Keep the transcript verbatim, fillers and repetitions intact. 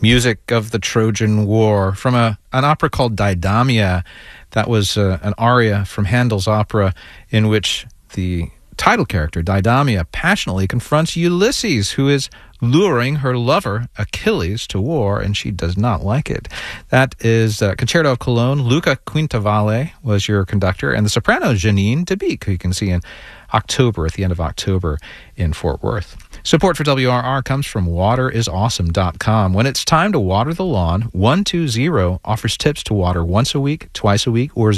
music of the Trojan War from a an opera called Didamia. That was uh, an aria from Handel's opera in which the title character, Didamia, passionately confronts Ulysses, who is luring her lover, Achilles, to war, and she does not like it. That is uh, Concerto of Cologne. Luca Quintavalle was your conductor, and the soprano, Janine Debeek, who you can see in October, at the end of October in Fort Worth. Support for W R R comes from water is awesome dot com. When it's time to water the lawn, one two zero offers tips to water once a week, twice a week, or